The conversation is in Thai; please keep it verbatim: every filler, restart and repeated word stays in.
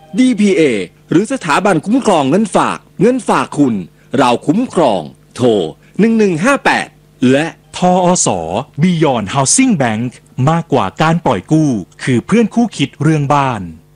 ดี พี เอ หรือสถาบันคุ้มครองเงินฝากเงินฝากคุณเราคุ้มครองโทรหนึ่งหนึ่งห้าแปดและทอส Beyond Housing Bank มากกว่าการปล่อยกู้คือเพื่อนคู่คิดเรื่องบ้าน